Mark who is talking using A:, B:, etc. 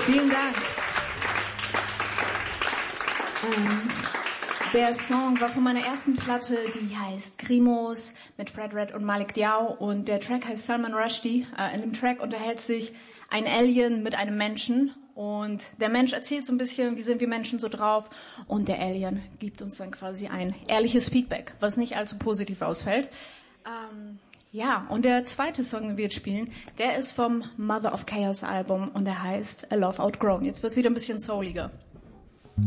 A: Vielen Dank. Der Song war von meiner ersten Platte, die heißt Grimos mit Fred Red und Malik Diao und der Track heißt Salman Rushdie. In dem Track unterhält sich ein Alien mit einem Menschen und der Mensch erzählt so ein bisschen, wie sind wir Menschen so drauf und der Alien gibt uns dann quasi ein ehrliches Feedback, was nicht allzu positiv ausfällt. Ja, und der zweite Song, den wir jetzt spielen, der ist vom Mother of Chaos Album und der heißt A Love Outgrown. Jetzt wird's wieder ein bisschen souliger.